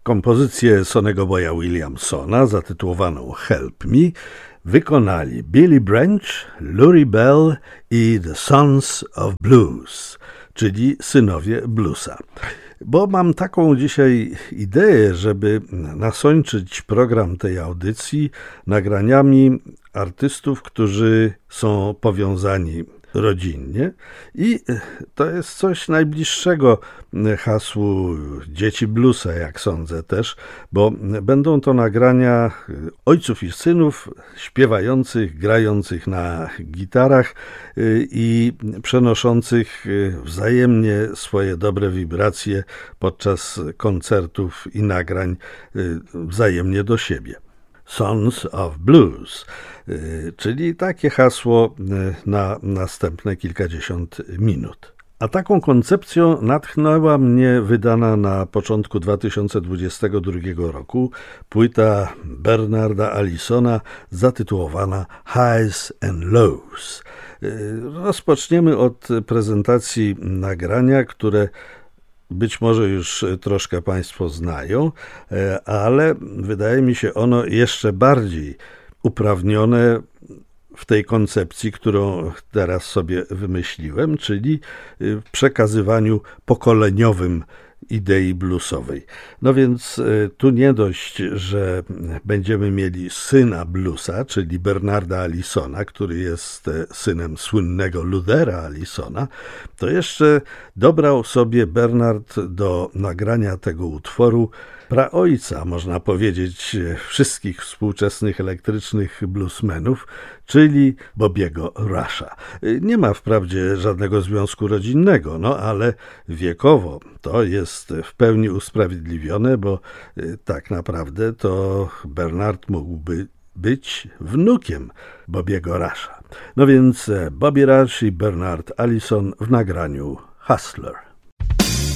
Kompozycję Sonny'ego Boya Williamsona zatytułowaną Help Me wykonali Billy Branch, Lurie Bell i The Sons of Blues, czyli synowie bluesa. Bo mam taką dzisiaj ideę, żeby nasączyć program tej audycji nagraniami artystów, którzy są powiązani rodzinnie i to jest coś najbliższego hasłu Dzieci Bluesa, jak sądzę też, bo będą to nagrania ojców i synów śpiewających, grających na gitarach i przenoszących wzajemnie swoje dobre wibracje podczas koncertów i nagrań wzajemnie do siebie. Sons of Blues, czyli takie hasło na następne kilkadziesiąt minut. A taką koncepcją natchnęła mnie wydana na początku 2022 roku płyta Bernarda Allisona zatytułowana Highs and Lows. Rozpoczniemy od prezentacji nagrania, które być może już troszkę Państwo znają, ale wydaje mi się ono jeszcze bardziej uprawnione w tej koncepcji, którą teraz sobie wymyśliłem, czyli w przekazywaniu pokoleniowym idei bluesowej. No więc tu nie dość, że będziemy mieli syna bluesa, czyli Bernarda Allisona, który jest synem słynnego Luthera Allisona, to jeszcze dobrał sobie Bernard do nagrania tego utworu praojca, można powiedzieć, wszystkich współczesnych elektrycznych bluesmenów, czyli Bobiego Rusha. Nie ma wprawdzie żadnego związku rodzinnego, no ale wiekowo to jest w pełni usprawiedliwione, bo tak naprawdę to Bernard mógłby być wnukiem Bobiego Rusha. No więc Bobby Rush i Bernard Allison w nagraniu Hustler.